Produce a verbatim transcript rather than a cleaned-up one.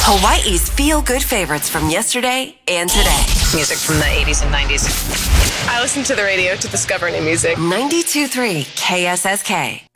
Hawaii's feel-good favorites from yesterday and today. Music from the eighties and nineties. I listen to the radio to discover new music. ninety-two point three K S S K.